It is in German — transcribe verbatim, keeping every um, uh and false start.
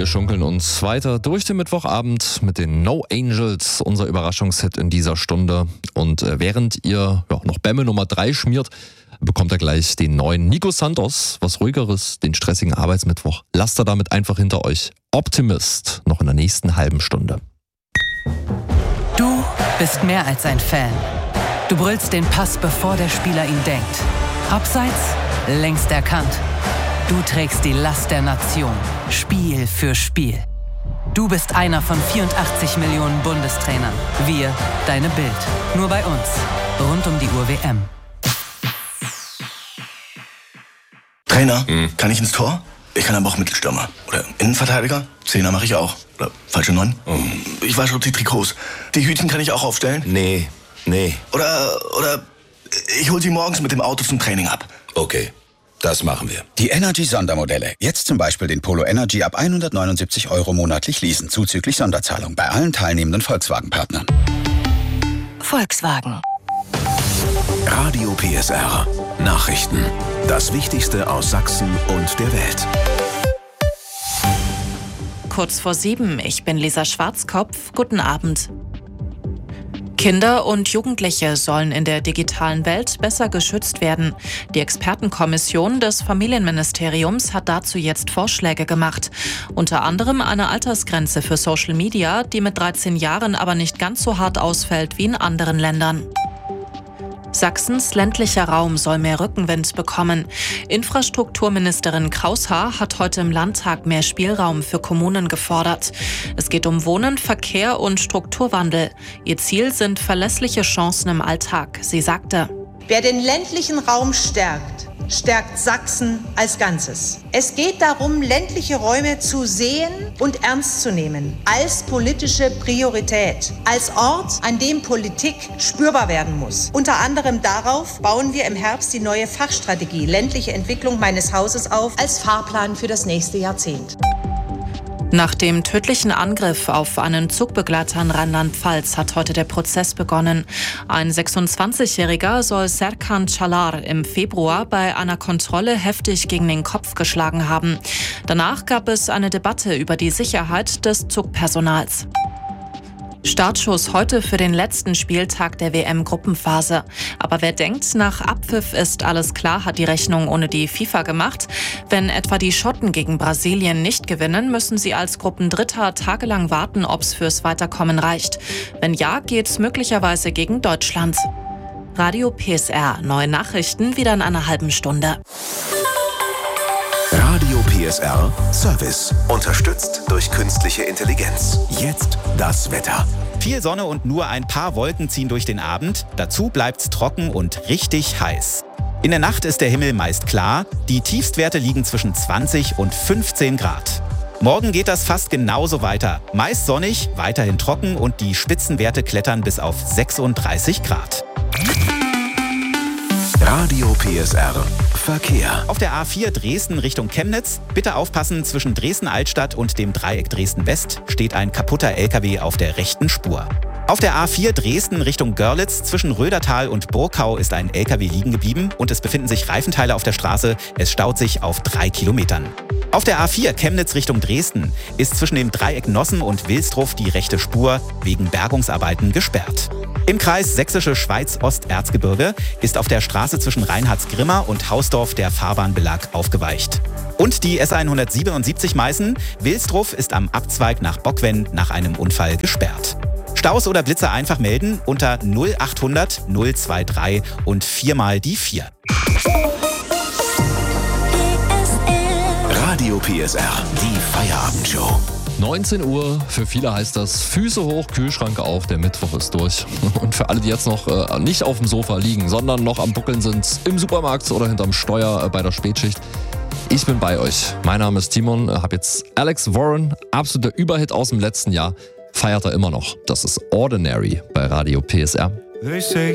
Wir schunkeln uns weiter durch den Mittwochabend mit den No Angels, unser Überraschungshit in dieser Stunde. Und äh, während ihr ja, noch Bämme Nummer drei schmiert, bekommt er gleich den neuen Nico Santos. Was Ruhigeres, den stressigen Arbeitsmittwoch. Lasst er damit einfach hinter euch. Optimist, noch in der nächsten halben Stunde. Du bist mehr als ein Fan. Du brüllst den Pass, bevor der Spieler ihn denkt. Abseits, längst erkannt. Du trägst die Last der Nation, Spiel für Spiel. Du bist einer von vierundachtzig Millionen Bundestrainern. Wir, deine Bild. Nur bei uns. Rund um die Uhr W M. Trainer, hm. kann ich ins Tor? Ich kann aber auch Mittelstürmer. Oder Innenverteidiger? Zehner mache ich auch. Oder falsche Neun? Hm. Ich wasche die Trikots. Die Hütchen kann ich auch aufstellen? Nee, nee. Oder, oder ich hol sie morgens mit dem Auto zum Training ab. Okay, das machen wir. Die Energy-Sondermodelle. Jetzt zum Beispiel den Polo Energy ab hundertneunundsiebzig Euro monatlich leasen, zuzüglich Sonderzahlung bei allen teilnehmenden Volkswagen-Partnern. Volkswagen. Radio P S R. Nachrichten. Das Wichtigste aus Sachsen und der Welt. Kurz vor sieben, ich bin Lisa Schwarzkopf. Guten Abend. Kinder und Jugendliche sollen in der digitalen Welt besser geschützt werden. Die Expertenkommission des Familienministeriums hat dazu jetzt Vorschläge gemacht. Unter anderem eine Altersgrenze für Social Media, die mit dreizehn Jahren aber nicht ganz so hart ausfällt wie in anderen Ländern. Sachsens ländlicher Raum soll mehr Rückenwind bekommen. Infrastrukturministerin Kraushaar hat heute im Landtag mehr Spielraum für Kommunen gefordert. Es geht um Wohnen, Verkehr und Strukturwandel. Ihr Ziel sind verlässliche Chancen im Alltag. Sie sagte: Wer den ländlichen Raum stärkt, stärkt Sachsen als Ganzes. Es geht darum, ländliche Räume zu sehen und ernst zu nehmen, als politische Priorität, als Ort, an dem Politik spürbar werden muss. Unter anderem darauf bauen wir im Herbst die neue Fachstrategie ländliche Entwicklung meines Hauses auf, als Fahrplan für das nächste Jahrzehnt. Nach dem tödlichen Angriff auf einen Zugbegleiter in Rheinland-Pfalz hat heute der Prozess begonnen. Ein sechsundzwanzigjähriger soll Serkan Çalar im Februar bei einer Kontrolle heftig gegen den Kopf geschlagen haben. Danach gab es eine Debatte über die Sicherheit des Zugpersonals. Startschuss heute für den letzten Spieltag der W M-Gruppenphase. Aber wer denkt, nach Abpfiff ist alles klar, hat die Rechnung ohne die FIFA gemacht. Wenn etwa die Schotten gegen Brasilien nicht gewinnen, müssen sie als Gruppendritter tagelang warten, ob es fürs Weiterkommen reicht. Wenn ja, geht's möglicherweise gegen Deutschland. Radio P S R, neue Nachrichten wieder in einer halben Stunde. Radio P S R Service. Unterstützt durch künstliche Intelligenz. Jetzt das Wetter. Viel Sonne und nur ein paar Wolken ziehen durch den Abend. Dazu bleibt's trocken und richtig heiß. In der Nacht ist der Himmel meist klar. Die Tiefstwerte liegen zwischen zwanzig und fünfzehn Grad. Morgen geht das fast genauso weiter. Meist sonnig, weiterhin trocken und die Spitzenwerte klettern bis auf sechsunddreißig Grad. Radio P S R Verkehr. Auf der A vier Dresden Richtung Chemnitz. Bitte aufpassen, zwischen Dresden-Altstadt und dem Dreieck Dresden-West steht ein kaputter L K W auf der rechten Spur. Auf der A vier Dresden Richtung Görlitz zwischen Rödertal und Burkau ist ein L K W liegen geblieben und es befinden sich Reifenteile auf der Straße. Es staut sich auf drei Kilometern. Auf der A vier Chemnitz Richtung Dresden ist zwischen dem Dreieck Nossen und Wilsdruff die rechte Spur wegen Bergungsarbeiten gesperrt. Im Kreis Sächsische Schweiz-Osterzgebirge ist auf der Straße zwischen Reinhardsgrimma und Hausdorf der Fahrbahnbelag aufgeweicht. Und die S hundertsiebenundsiebzig Meißen, Wilsdruff ist am Abzweig nach Bockwen nach einem Unfall gesperrt. Staus oder Blitze einfach melden unter null achthundert null dreiundzwanzig und viermal die vier. Radio P S R, die Feierabendshow. neunzehn Uhr, für viele heißt das Füße hoch, Kühlschrank auf, der Mittwoch ist durch. Und für alle, die jetzt noch äh, nicht auf dem Sofa liegen, sondern noch am Buckeln sind, im Supermarkt oder hinterm Steuer äh, bei der Spätschicht, ich bin bei euch. Mein Name ist Timon, äh, habe jetzt Alex Warren, absoluter Überhit aus dem letzten Jahr, feiert er immer noch. Das ist Ordinary bei Radio P S R.